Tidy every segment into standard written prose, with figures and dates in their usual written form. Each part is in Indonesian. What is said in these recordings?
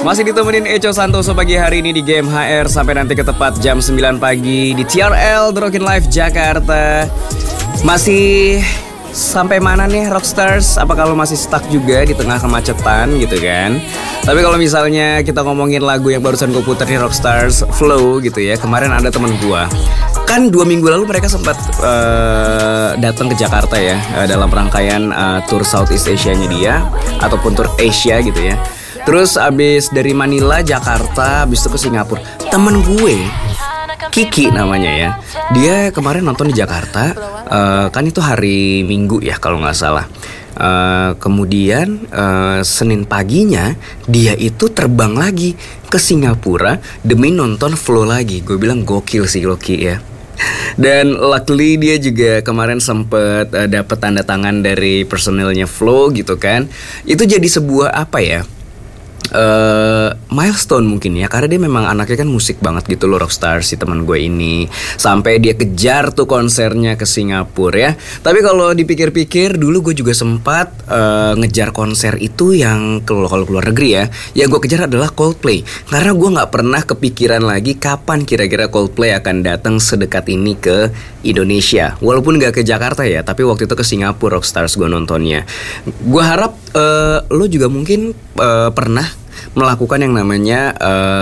Masih ditemenin Eco Santoso pagi hari ini di Game HR sampai nanti ke tepat jam 9 pagi di TRL The Rockin' Life Jakarta. Masih sampai mana nih Rockstars? Apa kalau masih stuck juga di tengah kemacetan gitu kan? Tapi kalau misalnya kita ngomongin lagu yang barusan gue putar di Rockstars Flow gitu ya. Kemarin ada temen gue, kan 2 minggu lalu mereka sempat datang ke Jakarta ya, dalam rangkaian tour Southeast Asia-nya dia, ataupun tour Asia gitu ya. Terus abis dari Manila, Jakarta, abis itu ke Singapura. Temen gue, Kiki namanya ya, dia kemarin nonton di Jakarta, kan itu hari Minggu ya kalau gak salah. Kemudian Senin paginya dia itu terbang lagi ke Singapura demi nonton Flow lagi. Gue bilang gokil sih Loki ya. Dan luckily dia juga kemarin sempet dapet tanda tangan dari personilnya Flow gitu kan. Itu jadi sebuah apa ya, milestone mungkin ya, karena dia memang anaknya kan musik banget gitu loh, Rockstar si teman gue ini. Sampai dia kejar tuh konsernya ke Singapura ya. Tapi kalau dipikir-pikir dulu gue juga sempat ngejar konser itu yang kalau keluar negeri ya. Yang gue kejar adalah Coldplay, karena gue nggak pernah kepikiran lagi kapan kira-kira Coldplay akan datang sedekat ini ke Indonesia. Walaupun gak ke Jakarta ya, tapi waktu itu ke Singapura Rockstars gue nontonnya. Gue harap lo juga mungkin pernah melakukan yang namanya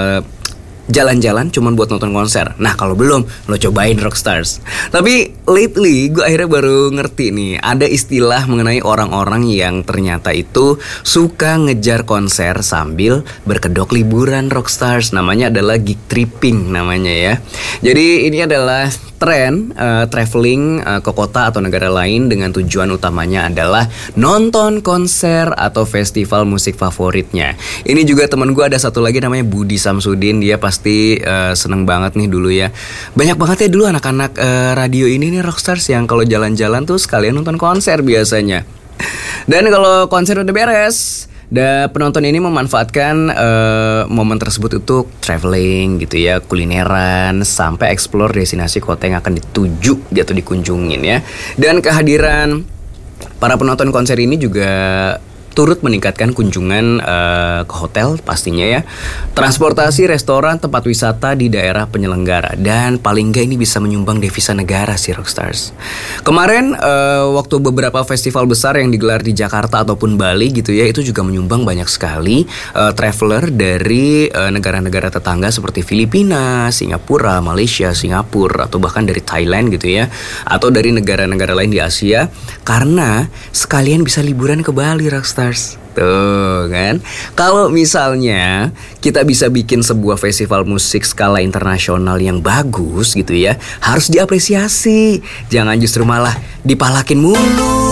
jalan-jalan cuman buat nonton konser. Nah kalau belum, lo cobain Rockstars. Tapi lately gue akhirnya baru ngerti nih, ada istilah mengenai orang-orang yang ternyata itu suka ngejar konser sambil berkedok liburan Rockstars. Namanya adalah gig tripping namanya ya. Jadi ini adalah tren traveling ke kota atau negara lain dengan tujuan utamanya adalah nonton konser atau festival musik favoritnya. Ini juga teman gue ada satu lagi namanya Budi Samsudin. Dia pasti seneng banget nih dulu ya. Banyak banget ya dulu anak-anak radio ini nih Rockstars yang kalau jalan-jalan tuh sekalian nonton konser biasanya. Dan kalau konser udah beres, penonton ini memanfaatkan momen tersebut untuk traveling gitu ya, kulineran, sampai explore destinasi kota yang akan dituju atau dikunjungin ya. Dan kehadiran para penonton konser ini juga turut meningkatkan kunjungan ke hotel pastinya ya, transportasi, restoran, tempat wisata di daerah penyelenggara. Dan paling gak ini bisa menyumbang devisa negara sih Rockstars. Kemarin waktu beberapa festival besar yang digelar di Jakarta ataupun Bali gitu ya, itu juga menyumbang banyak sekali traveler dari negara-negara tetangga seperti Filipina, Singapura, Malaysia, Singapura, atau bahkan dari Thailand gitu ya, atau dari negara-negara lain di Asia, karena sekalian bisa liburan ke Bali Rockstars. Tuh kan, kalau misalnya kita bisa bikin sebuah festival musik skala internasional yang bagus gitu ya, harus diapresiasi, jangan justru malah dipalakin mulu.